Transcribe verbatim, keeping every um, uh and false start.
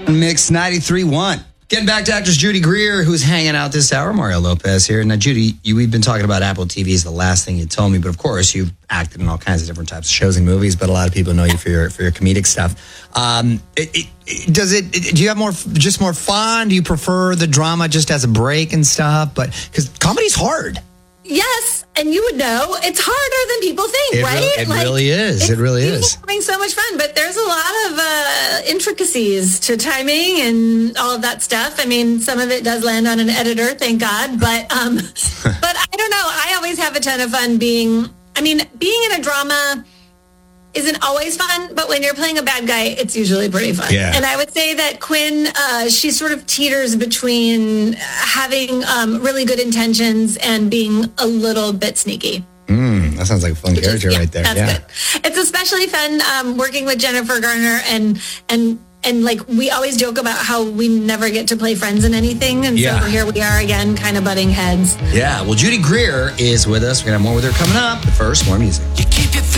Mix ninety-three point one. Getting back to actress Judy Greer, who's hanging out this hour. Mario Lopez here. Now, Judy, you, we've been talking about Apple T V is the last thing you told me, but of course, you've acted in all kinds of different types of shows and movies, but a lot of people know you for your for your comedic stuff. Um, it, it, it, does it, it? Do you have more, just more fun? Do you prefer the drama just as a break and stuff? But because comedy's hard. Yes, and you would know it's harder than people think, It right? Really, it like, really is. It really is. Having so much fun, but there's a lot of uh, intricacies to timing and all of that stuff. I mean, some of it does land on an editor, thank God. But um, but I don't know. I always have a ton of fun being. I mean, being in a drama isn't always fun, but when you're playing a bad guy, it's usually pretty fun. Yeah. And I would say that Quinn, uh, she sort of teeters between having um, really good intentions and being a little bit sneaky. Mm, that sounds like a fun Which character is, yeah, right there. That's yeah. good. It's especially fun um, working with Jennifer Garner and and and like we always joke about how we never get to play friends in anything, and Yeah. so here we are again, kind of butting heads. Yeah. Well, Judy Greer is with us. We're gonna have more with her coming up. But first, more music.